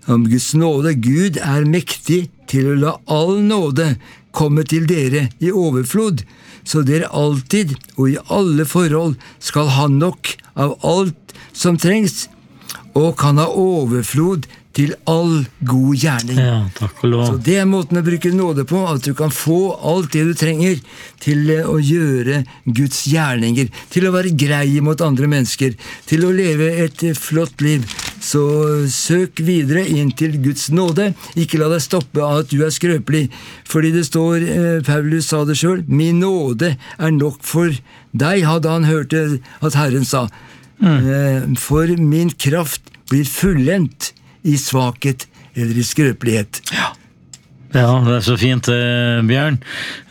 om Guds nåde. Gud mektig til å la all nåde komme til dere i overflod, så dere alltid og i alle forhold skal ha nok av alt som trengs, og kan ha overflod til all god gjerning. Ja, takk og lov. Så det måten å bruke nåde på, at du kan få alt det du trenger til å gjøre Guds gjerninger, til å være grei mot andre mennesker, til å leve et flott liv. Så søk videre inn til Guds nåde. Ikke la deg stoppe av at du skrøpelig, fordi det står, Paulus sa det selv, min nåde nok for deg, hadde han hørt det at Herren sa. For min kraft blir fullendt i svakhet eller i skrøpelighet. Ja, det så fint, Bjørn.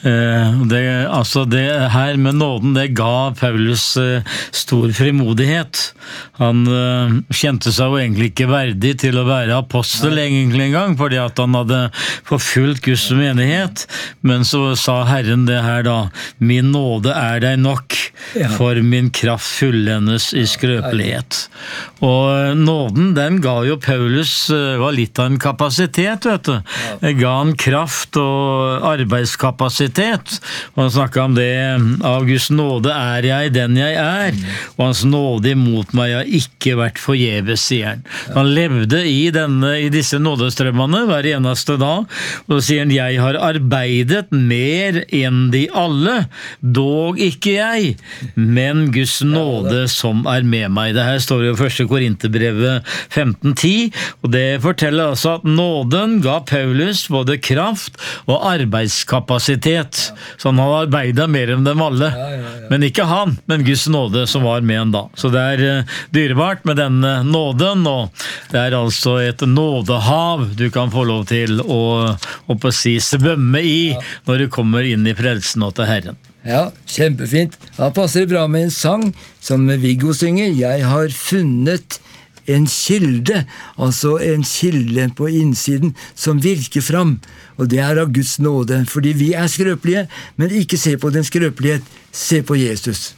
Det her med nåden, det ga Paulus stor frimodighet. Han kjente seg jo egentlig ikke verdig til å være apostel egentlig en gang, fordi at han hadde forfulgt Guds menighet, men så sa Herren det her da, min nåde deg nok, for min kraft fullendes i skrøpelighet. Og nåden, den ga jo Paulus var litt av en kapasitet, vet du. Det ga han kraft og arbeidskapasitet, og han snakket om det, av Guds nåde jeg den jeg og hans nåde imot meg har ikke vært forgjeves, sier han. Han levde i disse nådestrømmene hver eneste dag, og så sier han, jeg har arbeidet mer enn de alle, dog ikke jeg, men Guds nåde som med meg. Det her står jo i 1. Korinterbrevet 15:10, og det forteller altså at nåden ga Paulus både kraft og arbeidskapasitet, så han har arbeidet mer enn dem alle. Men ikke han, men Guds nåde som var med han da. Så det dyrebart med denne nåden, og det altså et nådehav du kan få lov til å svømme i når du kommer inn i frelsen og til Herren. Ja, kjempefint. Da passer det bra med en sang som Viggo synger. Jeg har funnet en kilde, altså en kilde på innsiden som virker fram, og det av Guds nåde, fordi vi skrøpelige, men ikke se på den skrøpelighet, se på Jesus.